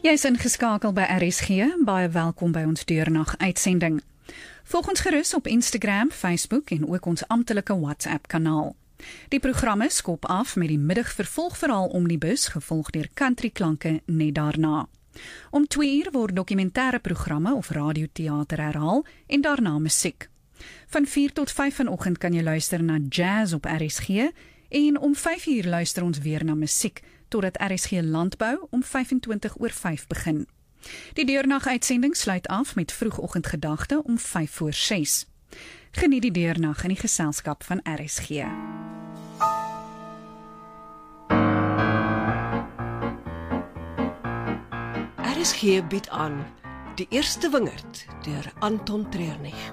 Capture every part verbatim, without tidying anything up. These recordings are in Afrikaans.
Jy is ingeskakel by R S G, baie welkom by ons deurnag uitsending. Volg ons gerus op Instagram, Facebook en ook ons amptelike WhatsApp kanaal. Die programme skop af met die middagvervolgverhaal Omnibus, gevolg deur countryklanke net daarna. Om twee uur word dokumentêre programme of radioteater herhaal en daarna musiek. Van vier tot vyf vanoggend kan jy luister na jazz op R S G en om vyf uur luister ons weer na musiek, totdat R S G Landbou om vyfentwintig oor vyf begin. Die deurnag uitsending sluit af met vroegoggendgedagte om vyf voor ses. Geniet die deurnag in die geselskap van R S G. R S G bied aan Die Eerste Wingerd deur Anton Treurnig.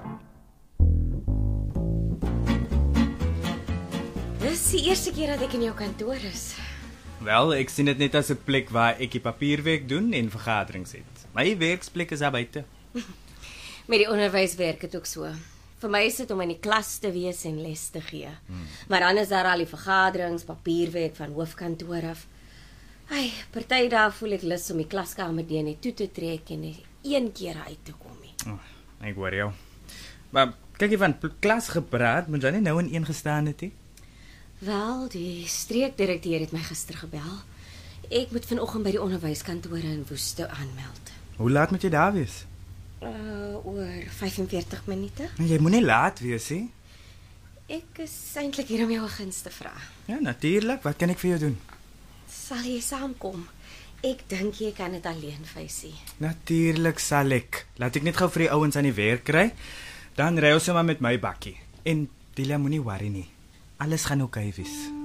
Dis die eerste keer dat ek in jou kantoor is. Wel, ek sien dit net as 'n plek waar ek die papierwerk doen en vergaderings het. My werksplek is daar buite. Met die onderwys werk dit ook so. Vir my is dit om in die klas te wees en les te gee. Hmm. Maar dan is daar al die vergaderings, papierwerk van hoofkantoor af. Ai, party dae voel ek lus om die klaskamer deur net toe te trek en net een keer uit te kom nie. Oh, ek hoor jou. Maar kyk jy van klas gepraat, moet jy nie nou in een gestaan het nie? Wel, die streekdirekteur het my gister gebel. Ek moet vanoggend by die onderwyskantore in Woeste aanmeld. Hoe laat moet jy daar wees? Uh, oor vyfenveertig minute. Jy moet nie laat wees, hè? Ek is eintlik hier om jou 'n guns te vra. Ja, natuurlik. Wat kan ek vir jou doen? Sal jy saamkom? Ek dink jy kan dit alleen fysie. Natuurlik sal ek. Laat ek net gou vir die ouens aan die werk kry. Dan ry ons sommer met my bakkie. En Dilia moenie worry nie. Alles gaan oukei wees.